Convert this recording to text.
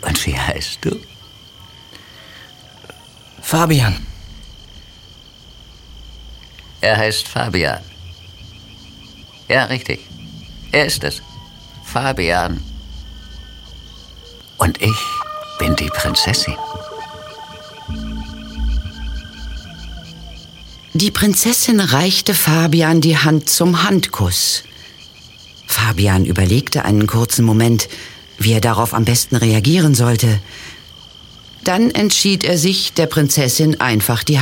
Und wie heißt du? Fabian. Er heißt Fabian. Ja, richtig. Er ist es. Fabian. Und ich bin die Prinzessin. Die Prinzessin reichte Fabian die Hand zum Handkuss. Fabian überlegte einen kurzen Moment, wie er darauf am besten reagieren sollte. Dann entschied er sich, der Prinzessin einfach die